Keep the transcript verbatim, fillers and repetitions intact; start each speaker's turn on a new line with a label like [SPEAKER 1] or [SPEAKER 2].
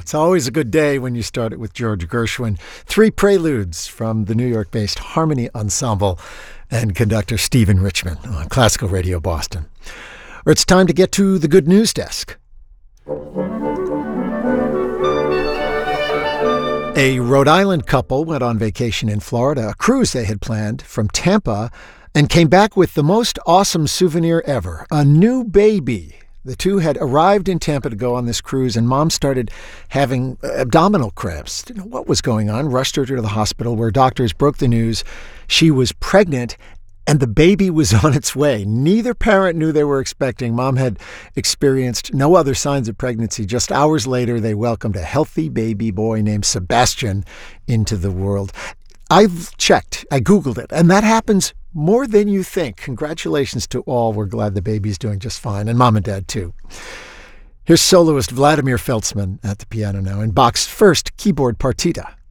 [SPEAKER 1] It's always a good day when you start it with George Gershwin. Three preludes from the New York-based Harmony Ensemble and conductor Stephen Richman on Classical Radio Boston. Or it's time to get to the good news desk. A Rhode Island couple went on vacation in Florida, a cruise they had planned from Tampa, and came back with the most awesome souvenir ever, a new baby. The two had arrived in Tampa to go on this cruise, and Mom started having abdominal cramps. Didn't know what was going on, rushed her to the hospital where doctors broke the news she was pregnant and the baby was on its way. Neither parent knew they were expecting. Mom had experienced no other signs of pregnancy. Just hours later, they welcomed a healthy baby boy named Sebastian into the world. I've checked, I Googled it, and that happens more than you think. Congratulations to all. We're glad the baby's doing just fine, and Mom and Dad, too. Here's soloist Vladimir Feltzman at the piano now in Bach's first keyboard partita.